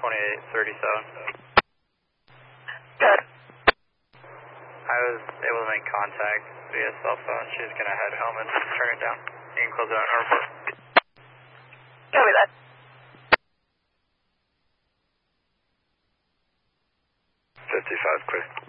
2837. Good. I was able to make contact via cell phone. She was going to head home and turn it down. You can close it out in her report. Copy that. 55 clear.